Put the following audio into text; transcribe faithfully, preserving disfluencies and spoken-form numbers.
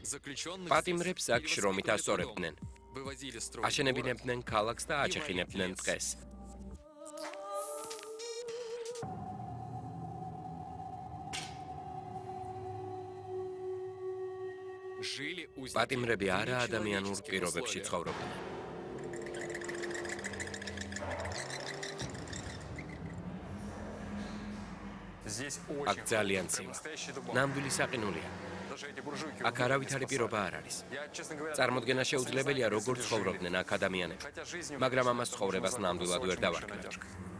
პატიმრებს აქ შრომით ასწორებდნენ. აშენებინებდნენ ქალაქს და აჩეხინებდნენ ტყეს. პატიმრები არა ადამიანურ პირობებში ცხოვრობდნენ. აქ ძალიან ცივა. ნამდვილი საყინულია. აქ არავითარი პირობა არ არის. წარმოდგენა შეუძლებელია, როგორ ცხოვრობდნენ აქ ადამიანები, მაგრამ ამას ცხოვრებას ნამდვილად ვერ დავარქმევ.